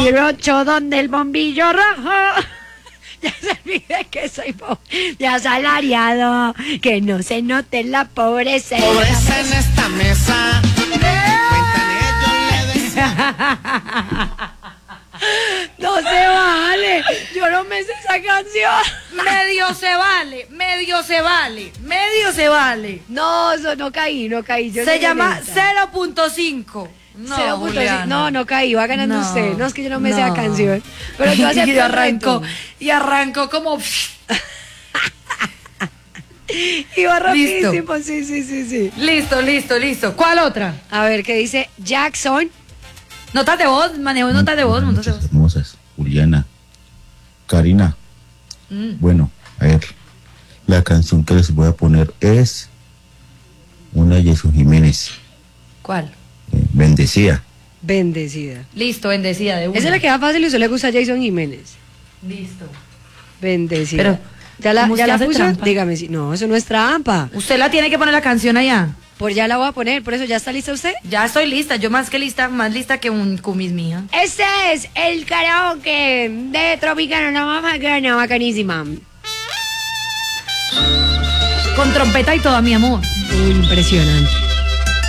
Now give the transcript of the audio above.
8 donde el bombillo rojo. Ya se olvide que soy ya asalariado, que no se note la pobreza. Pobreza en esta mesa. No se vale, yo no me sé esa canción. Medio se vale, medio se vale, medio se vale. No, eso no caí. Yo Se no llama sé 0.5. No, 0.5. No caí, va ganando No, usted. No, es que yo no me sé no. la canción. Pero yo acepto el reto. Y arrancó como... Iba rapidísimo, sí. Listo. ¿Cuál otra? A ver, ¿qué dice Jackson? Notas de voz, manejo notas de voz, notas de voz. Hermosas, Juliana, Karina. Bueno, a ver, la canción que les voy a poner es una de Jesús Jiménez, ¿Cuál? Bendecida. Bendecida. Listo, bendecida de una. Esa le queda fácil y usted le gusta a Jason Jiménez. Listo. Bendecida. Pero, ¿ya la ¿cómo usted hace puso? trampa? Dígame si. No, eso no es trampa. Usted la tiene que poner la canción allá. Pues ya la voy a poner, por eso ya está lista usted. Ya estoy lista, yo más que lista, más lista que un cumis mía. Este es el karaoke de Tropicana, la mamá gana, bacanísima. Con trompeta y todo, mi amor. Impresionante.